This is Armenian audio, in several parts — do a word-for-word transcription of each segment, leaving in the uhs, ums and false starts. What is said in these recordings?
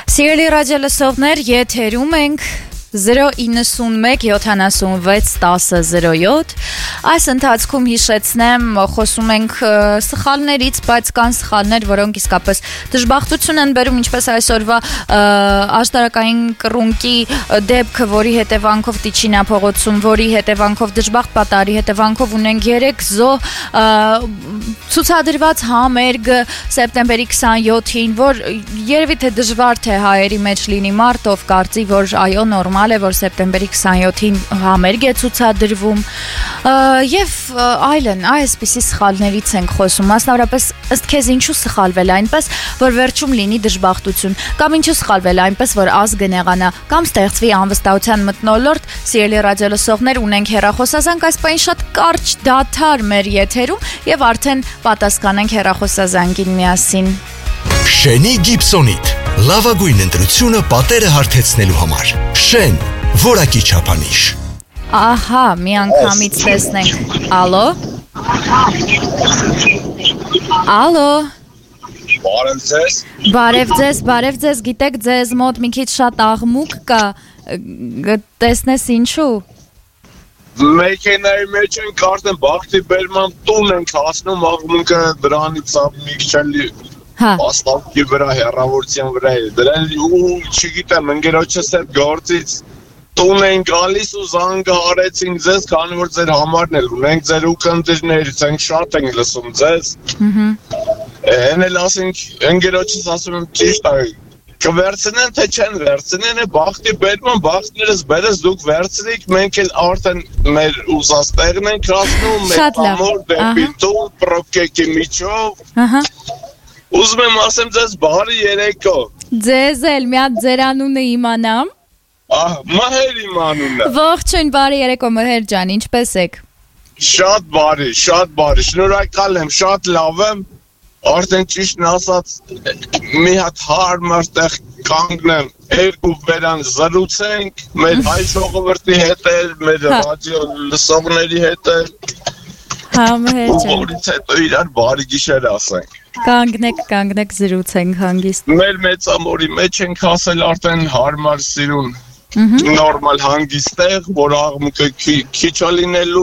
Սիրելի ռադիոլսողներ, եթերում ենք zero nine one seven seven zero seven Այս ընթացքում հիշեցնեմ, խոսում ենք սխալներից, բայց կան սխալներ, որոնք իսկապես դժբախտություն են բերում, ինչպես այսօրվա աշտարակային կռունկի դեպքը, որի հետևանքով Տիչինա փողոցում, որի հետևանքով դժբախտ պատահարի հետևանքով ունենք երեք զոհ, ցուցադրված համերգը սեպտեմբերի քսանյոթին, որ երևի թե դժվար թե հայերի մեջ լինի մարդ, ով կարծի, որ այո, նորմալ է, որ սեպտեմբերի քսանյոթին համերգ է ցուցադրվում եւ այլն, այսպիսի սխալներից ենք խոսում, մասնավորապես ըստ քեզ ինչու սխալվել այնպես, որ վերջում լինի դժբախտություն, կամ ինչու սխալվել այնպես, որ ազգը նեղանա, կամ ստեղծվի անվստահության մթնոլորտ։ Սիրելի ռադիոլսողներ, ունենք հեռախոսազանգ, այս պահին շատ կարճ դադար մեր եթերում եւ արդեն պատասխանենք հեռախոսազանգին միասին։ Շենի Գիբսոնիտ, լավագույն ընտրությունը պատերը հարթեցնելու համար։ Շեն, որակի չափանիշ։ Ահա, մի անգամից տեսնենք։ Ալո։ Ալո։ Բարև ձեզ։ Բարև ձեզ, բարև ձեզ, գիտեք ձեզ մոտ մի քիչ շատ աղմուկ կա, տեսնես ինչու։ Մեքենայի մեջ ենք արդեն Բախտի բերման տուն ենք հասնում, աղմուկը դրանից մի քիչ էլի ասֆալտի վրա, հեռավորության վրա է դրել ու չգիտեմ, ընկերոջս հետ գործից տուն են գալիս ու զանգը արեցինք ձեզ, քանի որ ձեր համարն էլ ունենք, ձեր ուղդիրներից ենք, շատ ենք լսում ձեզ։ Են էլ ասենք, ընկերոջս ասում եմ ճիշտ է, կվերցնեն թե չեն վերցնեն, Բախտի բերման, Բախտներս բերես դուք վերցնիք, մենք էլ արդեն մեր ուզած տեղն ենք հասնում, մեր ամոր դեպի տուն, պրոբկեքի միջով։ Ուզում եմ ասեմ ձեզ բարի երեկո։ Ձեզ էլ մի հատ ձեր անունը իմանամ։ Ահ, Մհեր իմ անունը։ Ողջույն, բարի երեկո Մհեր ջան, ինչպես եք։ Շատ բարի, շատ բարի, շնորհակալ եմ, շատ լավ եմ։ Արդեն ճիշտն ասած մի հատ հարմար տեղ կանգնեմ, երկու բերան զրուցենք, մեր հայ ժողովրդի հետ էլ, մեր ռադիո լսողների հետ էլ։ Հա, Մհեր ջան։ Որից հետո իրար բարի գիշեր ասենք։ Կանգնեք, կանգնեք զրուցենք հանգիստ։ Մեր մեծամորի մեջ ենք հասել արդեն հարմար սիրուն, նորմալ հանգիստ տեղ, որ աղմուկը քիչ է լինելու։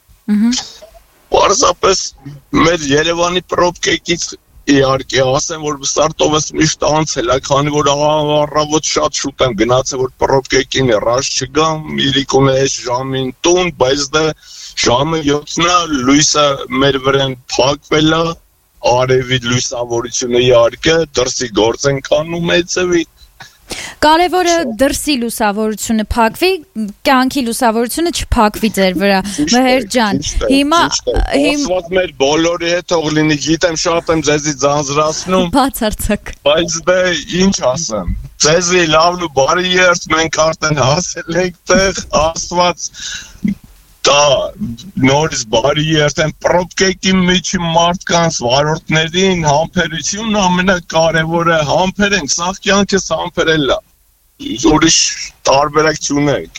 Պարզապես մեր Երևանի պրոբկեքից իհարկե ասեմ, որ Սարտովս միշտ անցել է, քանի որ առավոտ շատ շուտ եմ գնացել, որ պրոբկեքին ռաշ չգամ, իրիկուն է ժամին տուն, բայց դա ժամը յոթն է, լույսը մեր վրան փակվել է, արևի լույսավորությունը իհարկե, դրսի գործ ենք անում էցևի։ Կարևորը դրսի լուսավորությունը փակվի, կյանքի լուսավորությունը չփակվի ձեր վրա, Մհեր ջան։ Հիմա Աստված մեր բոլորի հետ թող լինի, գիտեմ շատ եմ ձեզի ձանձրացնում։ Բացարձակ։ Բայց դե ինչ ասեմ։ Ձեզի լավն ու բարի երթ, մենք արդեն հասել ենք տեղ, Աստված դա նորից բարի երթ են, պրոբկեքի միջի մարդկանց, վարորդներին, համբերությունն ամենակարևորը, համբեր ենք, սաղ կյանքս համբերել է, ուրիշ տարբերակ չունենք։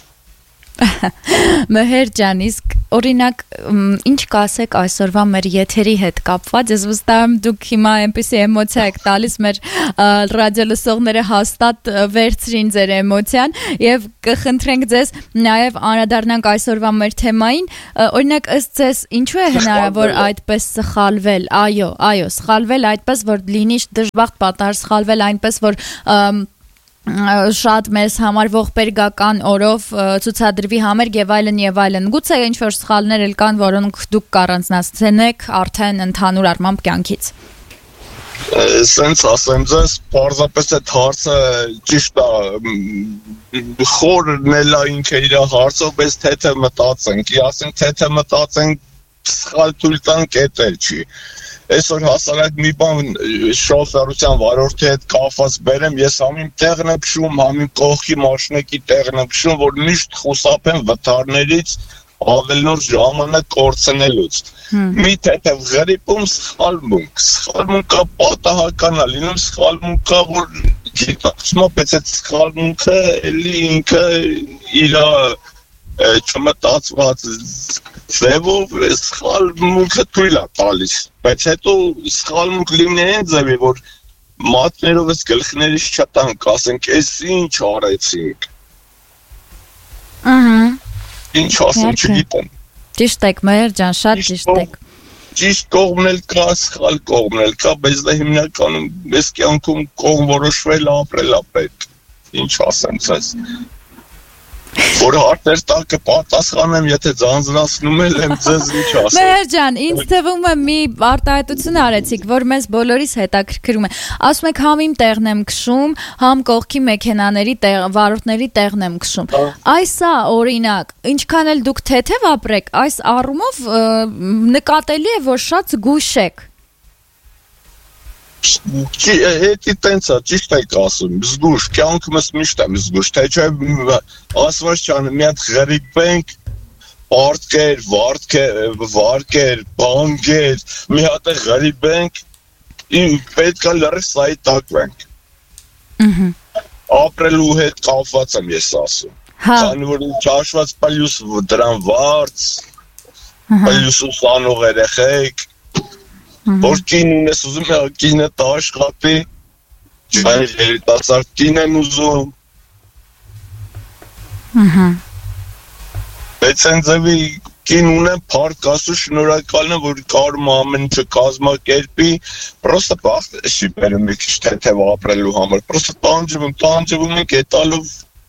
Մհեր ջան, իսկ օրինակ ինչ կասեք այսօրվա մեր եթերի հետ կապված, ես վստահ եմ դուք հիմա այնպիսի էմոցիա եք տալիս, մեր ռադիոլսողները հաստատ վերցրին ձեր էմոցիան եւ կխնդրենք ձեզ նաեւ անդրադառնանք այսօրվա մեր թեմային, օրինակ ըստ ձեզ ինչու է հնարավոր այդպես սխալվել, այո, այո, սխալվել այդպես, որ լինի դժբախտ պատահար, սխալվել այնպես, որ շատ մեզ համար ողբերգական օրով ցուցադրվի համերգ եւ այլն եւ այլն։ Գուցե ինչ որ սխալներ էլ կան, որոնք դուք կառանձնացնեք արդեն ընդհանուր առմամբ կյանքից։ Սենց ասեմ ձեզ, պարզապես այդ հարցը ճիշտ է, խորն էլ ինքը իր հարցով, բայց թե-թե մտածենք, ասենք թե-թե մտածենք, սխալ թույլ տանք, էդ էլ չի։ Այսօր հասարակ մի բան շոֆերության վարորդի հետ կապված բերեմ, ես համին տեղն եմ քշում, համին կողքի մաշնեկի տեղն եմ քշում, որ միշտ խուսափեմ վթարներից ավելի նոր ժամանակ կորցնելուց։ Մի թեթև ղրիպում սխալմունք, սխալմունքը պատահական է լինում, սխալմունքը, որ գիտակցում, բայց այդ սխալմունքը էլի ինքը իր չմտածված ձևով սխալ մունքը թույլ է տալիս, բայց հետո սխալ մունք լինի այն ձևի, որ մատներով ես գլխներիս չտանք, ասենք, ես ինչ արեցինք։ Ահա։ Ինչ ասեմ, չգիտեմ։ Ճիշտ եք, Մհեր ջան, շատ ճիշտ եք։ Ճիշտ կողմն էլ կա, սխալ կողմն էլ կա, բայց դա հիմնականում ես կյանքում կողմ որոշվել ապրել ապրել։ Ինչ ասեմ ձեզ։ Որ հարցեր տակը պատասխանեմ, եթե ձանձրացնում եմ ձեզ ինչ ասեմ։ Մհեր ջան, ինձ թվում է մի արտահայտություն արեցիք, որ մեզ բոլորիս հետաքրքրում է։ Ասում եք համ իմ տեղն եմ քշում, համ կողքի մեքենաների տեղ, վարորդների տեղն եմ քշում։ Այսա օրինակ, ինչքան էլ դուք թեթև ապրեք, այս առումով նկատելի է, որ շատ զգույշ եք։ Հետի տենց է, ճիշտ եք ասում, զգուշ, կյանքումս միշտ եմ զգուշ, թե չէ ասված չանը մի հատ ղրիպ ենք, պարտքեր, վարկեր, բանգեր, մի հատ է ղրիպ ենք, պետք է լրի սայի տակվենք։ Ապրելու հետ կապված եմ ես ասում, քանի որ ճաշված պլյուս դրան վարձ, պլյուս ուսանող երեխեք, որ կին ունես ուզում է կինը տաշխատի, ջայր երիտասարդ կին են ուզում։ Բայց են ձևի կին ունեն փառք ասու շնորհակալ եմ, որ կարում ամեն ինչը կազմակերպի, պրոստը բախտ չի բերում մի քիչ թեթև ապրելու համար, պրոստը տանջվում, տանջվում ենք էտալով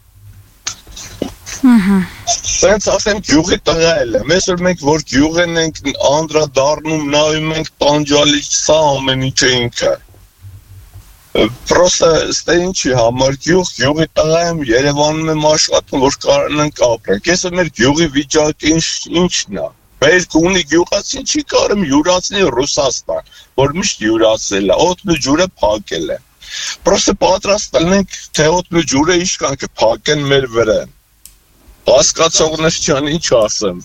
Սենց ասեմ գյուղի տղա էլ եմ, ես որ մենք որ գյուղեն ենք անդրադառնում, նայում ենք տանջալի սա ամեն ինչը ինքը Պրոստը ստե ինչի համար գյուղ, գյուղի տղա եմ, Երևանում եմ աշխատում, որ կարանանք ապրենք, ես մեր գյուղի վիճակը ինչն է Բերք ունի գյուղացին չի կարում յուրացնի Ռուսաստան, որ միշտ յուրացել է, օդն ու ջուրը փակել է Պրոստը պատրաստ ենք, թե օդն ու ջուրը իշքան կփակեն մեր վրա Հասկացողնս չան ինչ ասեմ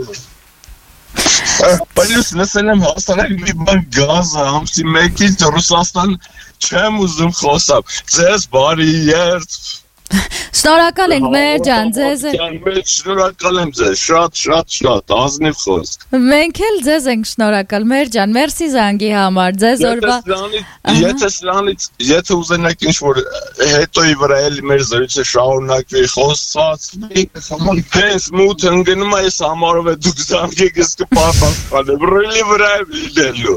Պլյուս լսել եմ հասանակ մի բան գազը ամսի մեկից Ռուսաստան չեմ ուզում խոսամ Ձեզ բարի երդ Շնորհակալ ենք Մհեր ջան, ձեզ Շնորհակալ եմ ձեզ, շատ, շատ, շատ, ազնիվ խոսք Մենք էլ ձեզ ենք շնորհակալ Մհեր ջան, մերսի զանգի համար, ձեզ օրվա Եթե սրանից, եթե ուզենակ ինչ-որ հետոյի վրա էլ մեր զրույցը շարունակվի խոսված Հենց մութ ընկնում է ես համարով է դուք զանգեք ես կպատասխանեմ, ռոյլի վրա եմ լինելու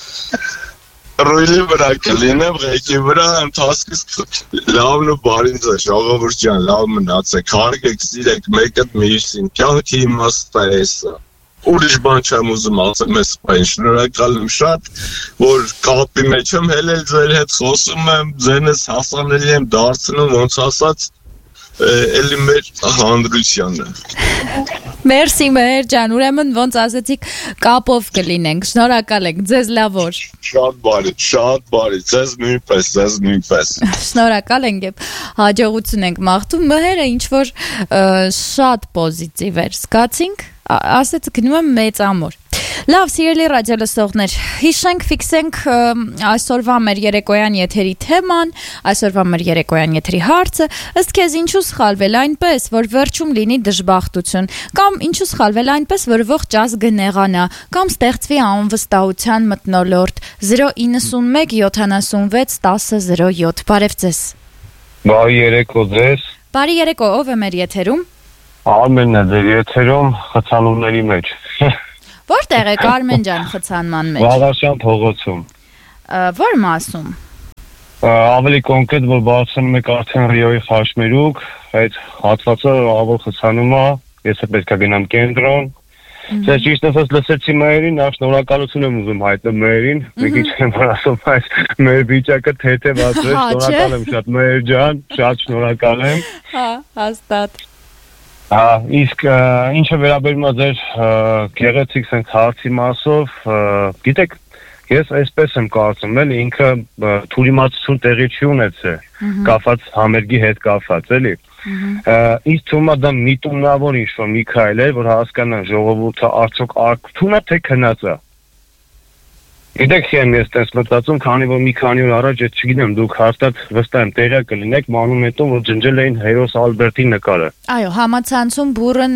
Ռոյլի վրա կլինեմ, ղեկի վրա ընթացքից լավն ու բարին ձեզ, ժողովուրդ ջան, լավ մնացեք, հարգեք, սիրեք, մեկըդ մյուսին, կյանքի իմաստը էսը Ուրիշ բան չեմ ուզում ասեմ ես պայն, շնորհակալ եմ շատ, որ կապի մեջ եմ հելել ձեր հետ խոսում եմ, ձերնես հասանելի եմ դարձնում, ոնց ասած, էլի մեր հանդրությանը Մերսի Մհեր ջան, ուրեմն ոնց ասեցիք կապով կլինենք, շնորհակալ ենք, ձեզ լավ օր Շատ բարի, շատ բարի, ձեզ նույնպես, ձեզ նույնպես Շնորհակալ ենք եւ հաջողություն ենք մաղթում, Մհերը ինչ-որ շատ պոզիտիվ էր, զգացինք, ասեց գնում եմ մեծ ամոր Լավ, սիրելի ռադիոլսողներ, հիշենք, ֆիքսենք այսօրվա մեր երեկոյան եթերի թեման, այսօրվա մեր երեկոյան եթերի հարցը, ըստ քեզ ինչու սխալվել այնպես, որ վերջում լինի դժբախտություն, կամ ինչու սխալվել այնպես, որ ողջ ազգը նեղանա, կամ ստեղծվի անվստահության մթնոլորտ zero nine one seven six one zero zero seven Բարև ձեզ։ Բարի երեկո ձեզ։ Բարի երեկո, ով է մեր եթերում։ Արմենն է ձեր եթերում, խցանումների մեջ։ Որտեղ եք Արմեն ջան խցանման մեջ։ Վաղաշան փողոցում։ Ո՞ր մասում։ Ավելի կոնկրետ որ բարձրանում եք արդեն Ռիոյի խաշմերուկ, այդ հատվածը ավոր խցանում է, ես պետք է գնամ կենտրոն։ Ձեզ ճիշտ ասած լսեցի Մհերին, նախ շնորհակալություն եմ ուզում հայտնել Մհերին, մի քիչ եմ որ ասում այս մեր վիճակը թեթևացրեց, շնորհակալ եմ շատ Մհեր ջան, շատ շնորհակալ եմ։ Հա, հաստատ։ Հա, իսկ ինչը վերաբերում է ձեր գեղեցիկ sense հարցի մասով, գիտեք, ես այսպես եմ կարծում, էլի ինքը թուրիմացություն տեղի չի ունեցել, կապված համերգի հետ կապված, էլի։ Ինձ թվում է դա միտումնավոր ինչ-որ մի քայլ է, որ հասկանան ժողովուրդը արդյոք ակտուն է թե քնած է։ Գիտեք եմ ես տես մտածում, քանի որ մի քանի օր առաջ ես չգիտեմ, դուք հաստատ վստահ եմ տեղյակ կլինեք մանումենտում, որ ջնջել էին Հերոս Ալբերտի նկարը։ Այո, համացանցում բուրըն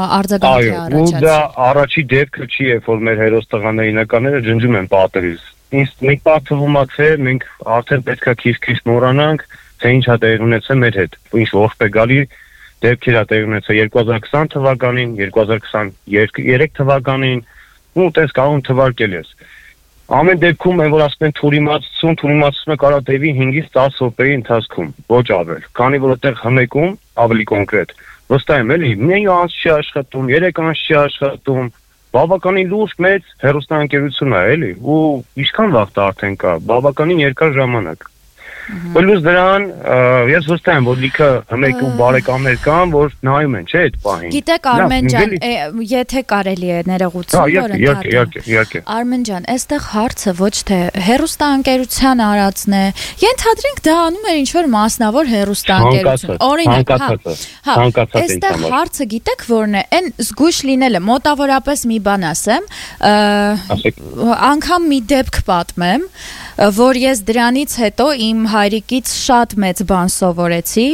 արձագանքի առաջացել։ Այո, ու դա առաջի դեպքը չի, երբ որ մեր հերոս տղաների նկարները ջնջում են պատերից։ ինձ մենք բացվում է թե մենք արդեն պետք է քիչ-քիչ մոռանանք, թե ինչ է տեղի ունեցել մեր հետ, ինչ ողջ է գալի դեպքեր է տեղի ունեցել երկու հազար քսան թվականին, երկու հազար քսաներեք թվականին, ու տես կարող թվարկել ես։ Ամեն դեպքում են որ ասում են թուրիմացություն, թուրիմացությունը կարող տևի հինգից տասը րոպեի ընթացքում, ոչ ավել։ Քանի որ այդտեղ հմեկում ավելի կոնկրետ, վստահ եմ էլի, մի անց չի աշխատում, երեք անց չի աշխատում, բավականին լուրջ մեծ հեռուստաընկերություն է էլի, ու ինչքան վաղ արդեն կա, բավականին երկար ժամանակ։ Պլյուս դրան ես վստահ եմ որ լիքը հմեկ ու բարեկամներ կան որ նայում են չէ այդ պահին։ Գիտեք Արմեն ջան, եթե կարելի է ներողություն որ ընդհանրապես։ Արմեն ջան, այստեղ հարցը ոչ թե հեռուստաընկերության արածն է, ենթադրենք դա անում էր ինչ-որ մասնավոր հեռուստաընկերություն։ Օրինակ, հա, այստեղ հարցը գիտեք որն է, այն զգույշ լինելը, մոտավորապես մի բան ասեմ, անգամ մի դեպք պատմեմ, որ ես դրանից հետո իմ հայրիկից շատ մեծ բան սովորեցի,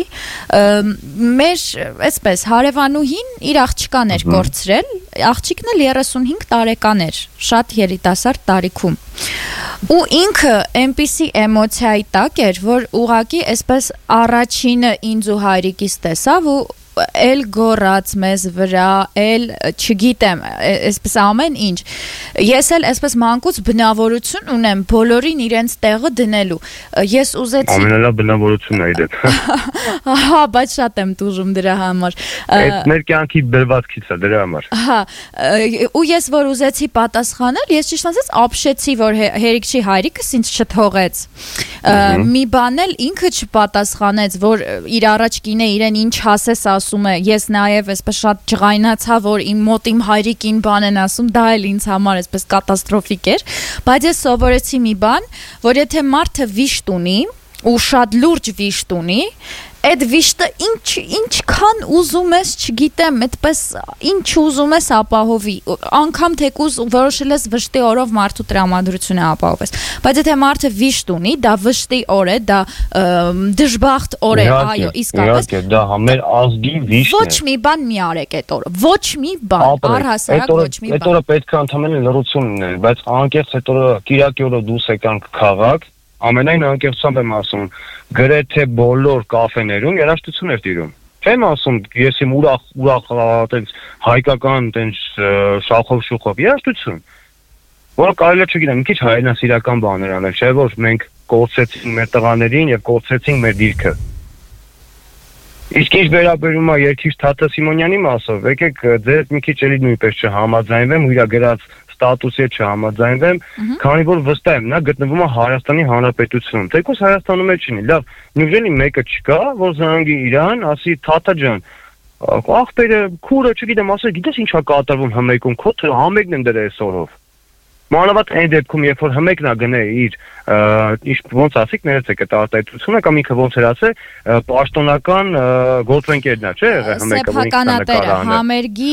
մեր, այսպես, հարևանուհին իր աղջկան էր կորցրել, աղջիկն էլ երեսունհինգ տարեկան էր, շատ երիտասարդ տարիքում, ու ինքը այնպիսի էմոցիայի տակ էր, որ ուղղակի այսպես առաջինը ինձ ու հայրիկից տեսավ ու էլ գորած մեզ վրա, էլ չգիտեմ, այսպես ամեն ինչ։ Ես էլ այսպես մանկուց բնավորություն ունեմ բոլորին իրենց տեղը դնելու։ Ես ուզեցի ամենալավ բնավորությունն է իդեպ։ Հա, բայց շատ եմ տուժում դրա համար։ Այդ մեր կյանքի բերվածքից է դրա համար։ Հա, ու ես որ ուզեցի պատասխանել, ես ճիշտ ասած ապշեցի, որ հերիքչի հայրիկս ինձ չթողեց։ Մի բան էլ ինքը չպատասխանեց, որ իր առաջ կինը իրեն ինչ ասես ասում է, ես նաև այսպես շատ ջղայնացա, որ իմ մոտ իմ հայրիկին բան են ասում, դա էլ ինձ համար այսպես կատաստրոֆիկ էր, բայց ես սովորեցի մի բան, որ եթե մարդը վիշտ ունի ու շատ լուրջ վիշտ ունի, այդ վիշտը ինչ ինչքան ուզում ես, չգիտեմ, այդպես ինչ ուզում ես ապահովի, անգամ թեկուզ որոշել ես վշտի օրով մարդու տրամադրությունը ապահովես, բայց եթե մարդը վիշտ ունի, դա վշտի օր է, դա դժբախտ օր է, այո, իսկապես, դա մեր ազգի վիշտն է։ Ոչ մի բան մի արեք այդ օրը, ոչ մի բան, առհասարակ ոչ մի բան։ Այդ օրը պետք է ընդհանրապես լռություն լինել, բայց անկեղծ այդ օրը Կիրակի օրը դուրս եկանք քաղաք, ամենայն անկեղծությամբ եմ ասում, գրեթե բոլոր կաֆեներում երաժշտություն էր տիրում։ Չեմ ասում, ես իմ ուրախ ուրախ այդպես հայկական այդպես շախով շուխով երաժշտություն, որը կարելի է չգիտեմ, մի քիչ հայրենասիրական բաներ անել, չէ՞ որ մենք կորցրեցինք մեր տղաներին եւ կորցրեցինք մեր դիրքը։ Իսկ ինչ վերաբերում է երկիր Թաթա Սիմոնյանի մասով, եկեք ձեր մի քիչ էլի նույնպես չհամաձայնվեմ ու իր գրած ստատուսի հետ չհամաձայնվեմ, քանի որ վստահ եմ, նա գտնվում է Հայաստանի Հանրապետությունում։ Թեկուզ Հայաստանում էլ չինի, լավ, նույնիսկ մեկը չկա, որ զանգի իրան, ասի Թաթա ջան, ախպերը, քուրը, չգիտեմ, ասել, գիտես ինչա կատարվում հմեկում, քո համերգն եմ դրել այսօրով։ Մանավանդ այն դեպքում, երբ որ հմեկն է գնել իր ինչ ոնց ասիկ ներեցեք այդ արտահայտությունը կամ ինքը ոնց էր ասել, պաշտոնական գործընկերն է, չէ՞, հմեկը սեփականատերը, համերգի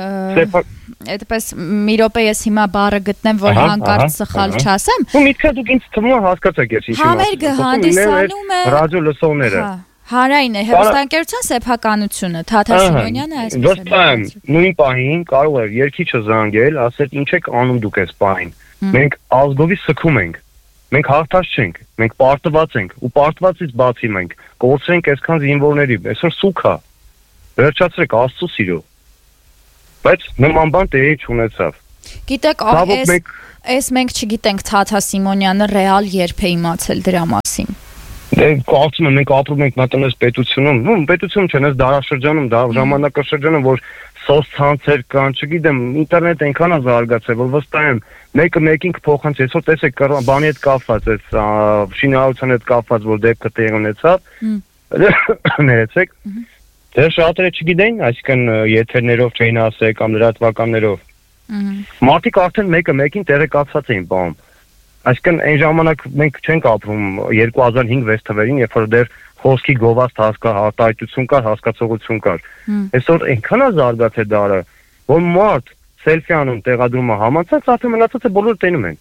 այդպես մի րոպե ես հիմա բառը գտնեմ, որ հանկարծ սխալ չասեմ։ Ու միտքը դուք ինձ թվում է հասկացեք ես ինչի մասին։ Համերգը հանդիսանում է ռադիո լսողները։ Հանրային է, հեռուստաընկերության սեփականությունը, Թաթա Սիմոնյանը այսպես է։ Ոստան, նույն պահին կարող է երկիչը զանգել, ասել ինչ եք անում դուք այս պահին։ Մենք ազգովի սքում ենք։ Մենք հաղթած չենք, մենք պարտված ենք ու պարտվածից բացի մենք կորցրենք այսքան զինվորների, այսօր սուք է։ Վերջացրեք Աստծո սիրո։ Բայց նման բան տեղի չունեցավ։ Գիտեք, այս այս մենք չգիտենք Թաթա Սիմոնյանը ռեալ երբ է իմացել դրա մասին։ Դե կարծում եմ մենք ապրում ենք մտոնես պետությունում, ու պետություն չեն, այս դարաշրջանում, դա ժամանակաշրջանում, որ սոցցանցեր կան, չգիտեմ, ինտերնետը այնքան է զարգացել, որ վստահ եմ, մեկը մեկին կփոխանցի, այսօր տեսեք բանի հետ կապված, այս շինարարության հետ կապված, որ դեպքը տեղի ունեցավ, ներեցեք, դե շատերը չգիտեն, այսինքն եթերներով չէին ասել կամ լրատվականներով։ Մարդիկ արդեն մեկը մեկին տեղեկացած էին բանում։ Այսինքն այն ժամանակ մենք չենք ապրում երկու հազար հինգ-վեց թվերին, երբ որ դեռ խոսքի գովազդ հասկա արտահայտություն կար, հասկացողություն կար։ Այսօր այնքան է զարգացել դարը, որ մարդ սելֆի անում, տեղադրում է համացած, արդեն մնացածը բոլորը տենում են։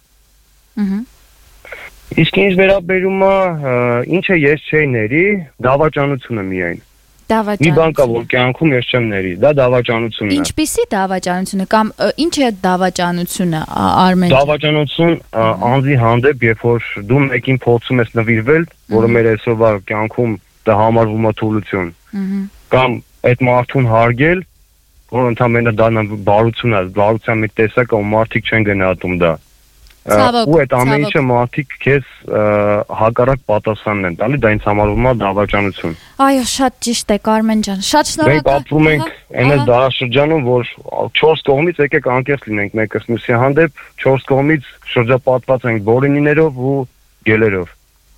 Իսկ ինչ վերաբերում է, ինչը ես չէի ների, դավաճանությունը միայն։ Մի բան կա, որ կյանքում ես չեմ ների, դա դավաճանությունն է։ Ինչպիսի դավաճանությունը կամ ինչ է դավաճանությունը, Արմեն ջան։ Դավաճանություն անձի հանդեպ, երբ որ դու մեկին փորձում ես նվիրվել, որը մեր այսօրվա կյանքում դա համարվում է թուլություն։ Կամ այդ մարդուն հարգել, որ ընդհանրապես դա բարություն է, բարության մի տեսակ է, ու մարդիկ չեն գնահատում դա։ Ու այդ ամեն ինչը մարդիկ քեզ հակառակ պատասխանն են տալի, դա ինձ համարվում է դավաճանություն։ Այո, շատ ճիշտ է, Արմեն ջան, շատ շնորհակալ։ Մենք ապրում ենք այն դարաշրջանում, որ չորս կողմից եկեք անկեղծ լինենք մեկս մյուսի հանդեպ, չորս կողմից շրջապատված ենք բորինիներով ու գելերով։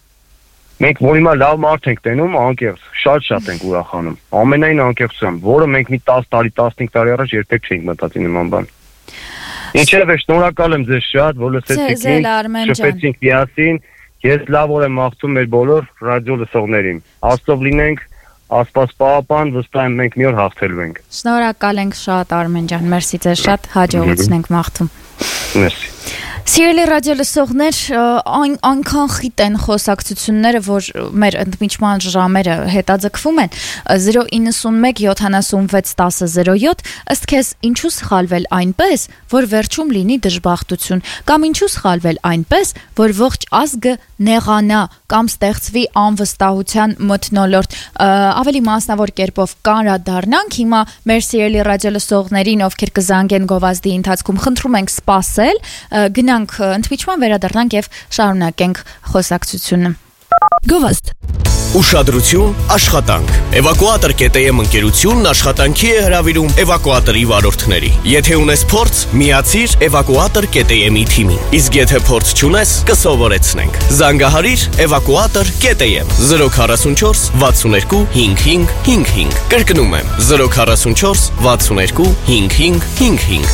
Մենք որ հիմա լավ մարդ ենք տենում, անկեղծ, շատ-շատ ենք ուրախանում։ Ամենայն անկեղծությամբ, որը մենք մի տասը տարի, տասնհինգ տարի առաջ երբեք չէինք մտածի նման բան։ Ինչևէ, շնորհակալ եմ ձեզ շատ, որ լսեցիք ինձ, շփվեցինք միասին, ես լավ օր եմ մաղթում մեր բոլոր ռադիո լսողներին։ Աստծով լինենք, Աստված պահապան, վստահ եմ մենք մի օր հաղթելու ենք։ Շնորհակալ ենք շատ, Արմեն ջան, մերսի ձեզ շատ, հաջողություններ մաղթում։ Մերսի։ Սիրելի ռադիո լսողներ, այնքան խիտ են խոսակցությունները, որ մեր ընդմիջման ժամերը հետաձգվում են։ Զիրո իննսունմեկ յոթանասունվեց տասը զիրո յոթ, ըստ քեզ ինչու սխալվել այնպես, որ վերջում լինի դժբախտություն, կամ ինչու սխալվել այնպես, որ ողջ ազգը նեղանա կամ ստեղծվի անվստահության մթնոլորտ։ Ավելի մասնավոր կերպով կանրադառնանք հիմա մեր սիրելի ռադիո լսողներին, ովքեր կզանգեն գովազդի ընթացքում, խնդրում ենք սպասել, գնանք ընդմիջման, վերադառնանք եւ շարունակենք խոսակցությունը։ Գովազդ։ Ուշադրություն, աշխատանք։ Էվակուատոր.am ընկերությունն աշխատանքի է հրավիրում էվակուատորի վարորդների։ Եթե ունես փորձ, միացիր էվակուատոր.am-ի թիմին։ Իսկ եթե փորձ չունես, կսովորեցնենք։ Զանգահարիր էվակուատոր.am զիրո քառասունչորս վաթսուններկու հինգ հինգ հինգ հինգ։ Կրկնում եմ զիրո քառասունչորս վաթսուններկու հինգ հինգ հինգ հինգ։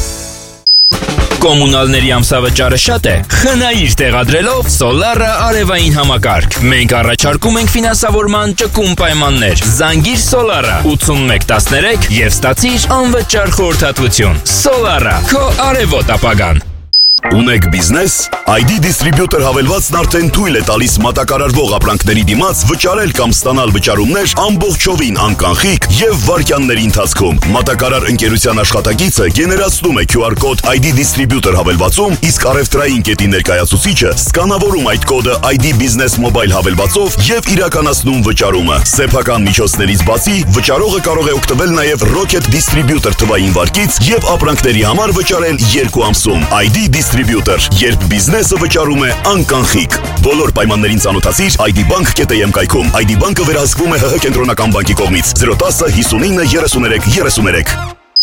Կոմունալների ամսավճարը շատ է։ Խնայիր տեղադրելով Solar-ը արևային համակարգ։ Մենք առաջարկում ենք ֆինանսավորման ճկուն պայմաններ։ Զանգիր Solar-ը ութսունմեկ տասներեք եւ ստացիր անվճար խորհրդատվություն։ Solar-ը քո արևոտ ապագան։ Ունեք բիզնես, այ դի դիստրիբյուտոր հավելվածն արդեն թույլ է տալիս մատակարարվող ապրանքների դիմաց վճարել կամ ստանալ վճարումներ ամբողջովին անկանխիկ եւ վայրկյանների ընթացքում։ Մատակարար ընկերության աշխատակիցը գեներացնում է քյու ար կոդ այ դի դիստրիբյուտոր հավելվածում, իսկ առևտրային կետի ներկայացուցիչը սկանավորում այդ կոդը այ դի բիզնես մոբայլ հավելվածով եւ իրականացնում վճարումը։ Սեփական միջոցներից բացի վճարողը կարող է օգտվել նաեւ Rocket Distributor թվային վարկից եւ ապրանքների համար վճարել երկու ամսում։ այ դի Distributor, երբ բիզնեսը վճարում է անկանխիկ։ Բոլոր պայմաններին ծանոթացիր այ դի bank.am կայքում։ այ դի բանկը վերահսկվում է ՀՀ կենտրոնական բանկի կողմից։ զիրո տասը հիսունինը երեսուներեք երեսուներեք։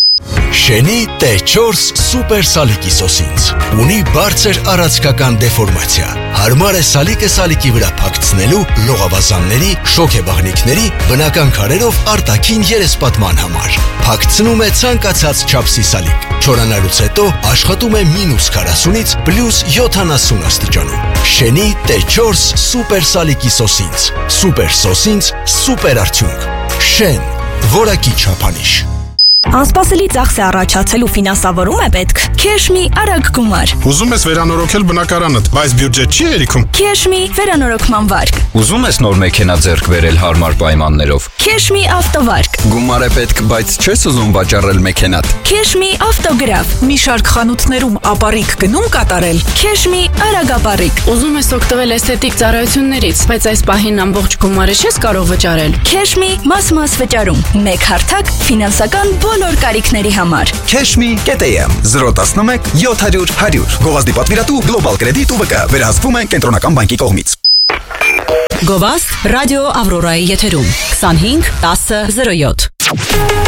Շենի Տե չորս սուպեր սալիկի սոսինձ ունի բարձր առածկական դեֆորմացիա, հարմար է սալիկը սալիկի վրա փակցնելու, լողավազանների, շոգեբաղնիքների, բնական քարերով արտաքին երեսպատման համար։ Փակցնում է ցանկացած չափսի սալիկ։ Չորանալուց հետո աշխատում է մինուս քառասունից պլյուս յոթանասուն աստիճանում։ Շենի Տե չորս սուպեր սալիկի սոսինձ։ Սուպեր սոսինձ, սուպեր արդյունք։ Շեն, որակի չափանիշ։ Անսպասելի ծախս է առաջացել ու ֆինանսավորում է պետք։ Քեշմի արագ գումար։ Ուզում ես վերանորոգել բնակարանդ, բայց բյուջետ չի երիքում։ Քեշմի վերանորոգման վարկ։ Ուզում ես նոր մեքենա ձեռք բերել հարմար պայմաններով։ Քեշմի ավտովարկ։ Գումար է պետք, բայց չես ուզում վաճառել մեքենատ։ Քեշմի ավտոգրաֆ։ Մի շարք խանութներում ապառիկ գնում կատարել։ Քեշմի արագ ապառիկ։ Ուզում ես օգտվել էսթետիկ ծառայություններից, բայց այս պահին ամբողջ գումարը չես կարող վճարել։ Քեշմի մաս-մաս վճարում։ Մեկ հարթակ ֆինանսական բոլոր կարիքների համար։ Cashme.am զիրո տասնմեկ յոթ հարյուր հարյուր։ Գովազդի պատվիրատու Global Credit ու ՎԿ վերահսկվում է կենտրոնական բանկի կողմից։ Գովազդ ռադիո Ավրորայի եթերում քսանհինգ տասը զիրո յոթ։